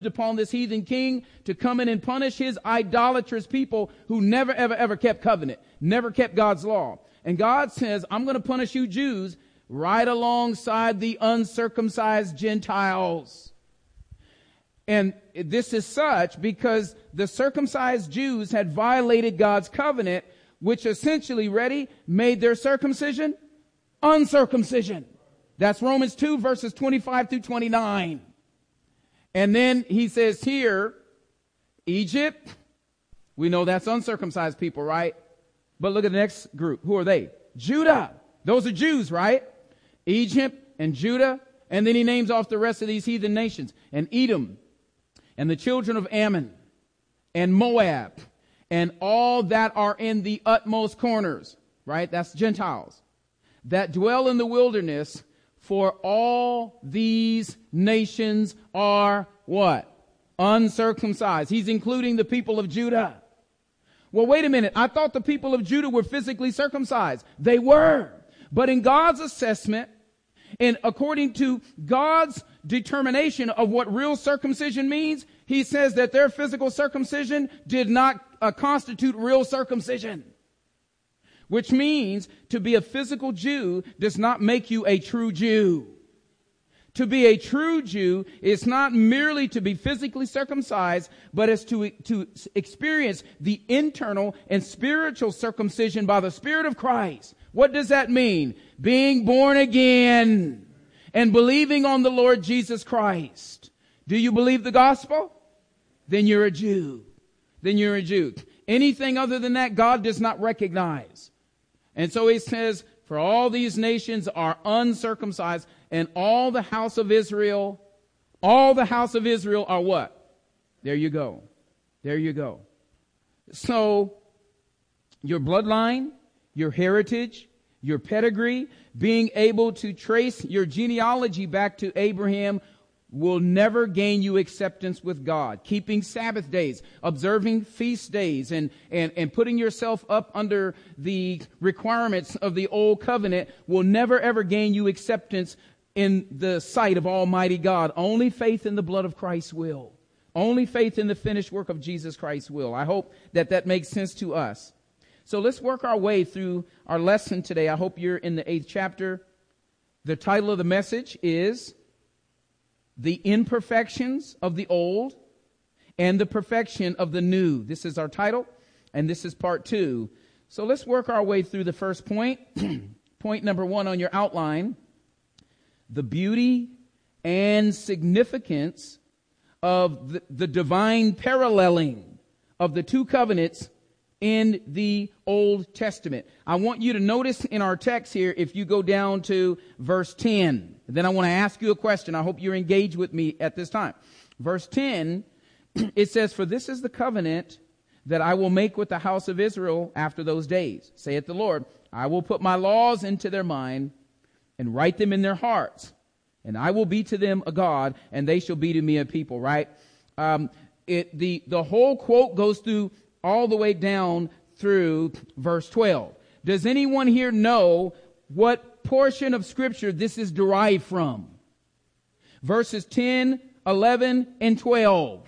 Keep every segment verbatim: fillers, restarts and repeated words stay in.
upon this heathen king to come in and punish his idolatrous people who never, ever, ever kept covenant, never kept God's law. And God says, I'm going to punish you Jews right alongside the uncircumcised Gentiles. And this is such because the circumcised Jews had violated God's covenant, which essentially, ready, made their circumcision uncircumcision. That's Romans two, verses twenty-five through twenty-nine. And then he says here, Egypt, we know that's uncircumcised people, right? But look at the next group. Who are they? Judah. Those are Jews, right? Egypt and Judah. And then he names off the rest of these heathen nations. And Edom, and the children of Ammon, and Moab, and all that are in the utmost corners, right? That's Gentiles, that dwell in the wilderness. For all these nations are what? Uncircumcised. He's including the people of Judah. Well, wait a minute. I thought the people of Judah were physically circumcised. They were. But in God's assessment, and according to God's determination of what real circumcision means, he says that their physical circumcision did not uh, constitute real circumcision. Which means to be a physical Jew does not make you a true Jew. To be a true Jew is not merely to be physically circumcised, but is to, to experience the internal and spiritual circumcision by the Spirit of Christ. What does that mean? Being born again and believing on the Lord Jesus Christ. Do you believe the gospel? Then you're a Jew. Then you're a Jew. Anything other than that, God does not recognize. And so he says, for all these nations are uncircumcised, and all the house of Israel, all the house of Israel are what? There you go. There you go. So, your bloodline, your heritage, your pedigree, being able to trace your genealogy back to Abraham will never gain you acceptance with God. Keeping Sabbath days, observing feast days, and, and, and putting yourself up under the requirements of the old covenant will never ever gain you acceptance in the sight of Almighty God. Only faith in the blood of Christ will. Only faith in the finished work of Jesus Christ will. I hope that that makes sense to us. So let's work our way through our lesson today. I hope you're in the eighth chapter. The title of the message is The Imperfections of the Old and the Perfection of the New. This is our title, and this is part two. So let's work our way through the first point. Point number one on your outline: the beauty and significance of the, the divine paralleling of the two covenants in the Old Testament. I want you to notice in our text here, if you go down to verse ten, then I want to ask you a question. I hope you're engaged with me at this time. Verse ten, it says, "For this is the covenant that I will make with the house of Israel after those days, saith the Lord. I will put my laws into their mind and write them in their hearts. And I will be to them a God, and they shall be to me a people," right? Um, it, the, the whole quote goes through all the way down through verse twelve. Does anyone here know what portion of Scripture this is derived from? Verses ten, eleven, and twelve.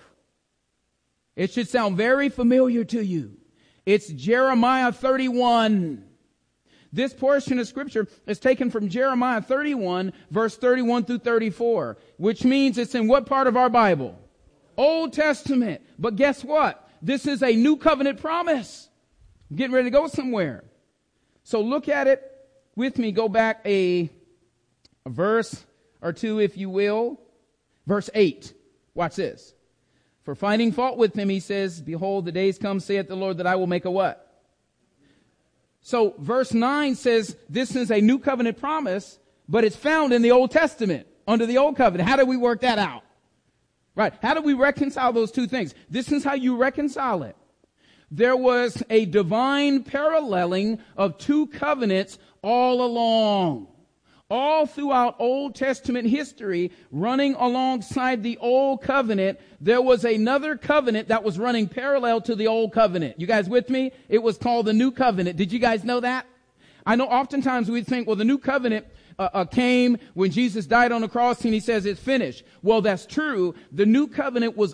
It should sound very familiar to you. It's Jeremiah thirty-one. This portion of Scripture is taken from Jeremiah thirty-one, verse thirty-one through thirty-four, which means it's in what part of our Bible? Old Testament. But guess what? This is a new covenant promise. I'm getting ready to go somewhere. So look at it with me. Go back a, a verse or two, if you will. Verse eight. Watch this. "For finding fault with him, he says, Behold, the days come, saith the Lord, that I will make a" what? So verse nine says this is a new covenant promise, but it's found in the Old Testament, under the old covenant. How do we work that out? Right. How do we reconcile those two things? This is how you reconcile it. There was a divine paralleling of two covenants all along. All throughout Old Testament history, running alongside the Old Covenant, there was another covenant that was running parallel to the Old Covenant. You guys with me? It was called the New Covenant. Did you guys know that? I know oftentimes we think, well, the New Covenant, uh, uh, came when Jesus died on the cross and he says it's finished. Well, that's true. The new covenant was